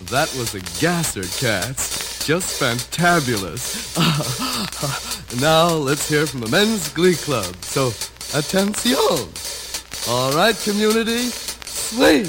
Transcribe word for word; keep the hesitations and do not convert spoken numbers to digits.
That was a gasser, cats. Just fantabulous. Now let's hear from the Men's Glee Club. So, attention. All right, community, swing.